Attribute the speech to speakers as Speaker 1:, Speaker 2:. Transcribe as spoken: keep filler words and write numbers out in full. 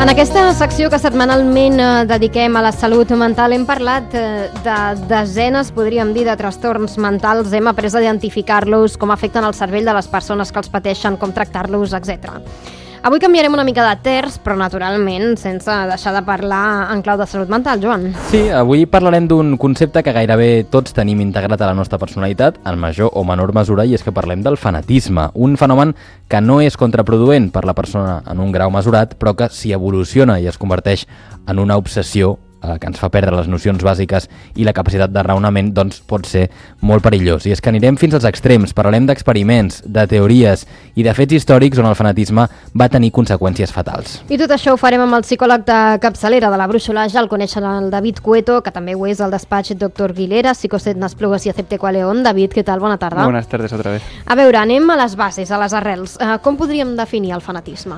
Speaker 1: En aquesta secció que setmanalment eh, dediquem a la salut mental hem parlat eh, de desenes, podríem dir, de trastorns mentals. Hem après a identificar-los, com afecten el cervell de les persones que els pateixen, com tractar-los, etcètera. Avui canviarem una mica de terç, però naturalment sense deixar de parlar en clau de salut mental, Joan.
Speaker 2: Sí, avui parlarem d'un concepte que gairebé tots tenim integrat a la nostra personalitat, en major o menor mesura, i és que parlem del fanatisme, un fenomen que no és contraproduent per la persona en un grau mesurat, però que si evoluciona i es converteix en una obsessió eh, que ens fa perdre les nocions bàsiques i la capacitat de raonament, doncs pot ser molt perillós. I és que anirem fins als extrems, parlarem d'experiments, de teories i de fets històrics on el fanatisme va tenir conseqüències fatals.
Speaker 1: I tot això ho farem amb el psicòleg de capçalera de la Brúixola, ja el coneixen el David Cueto, que també ho és al despatx doctor Guilera, psicoset Nasplugues i Acepte León. David, què tal? Bona tarda.
Speaker 3: Buenas tardes otra vez.
Speaker 1: A veure, anem a les bases, a les arrels. Uh, com podríem definir el fanatisme?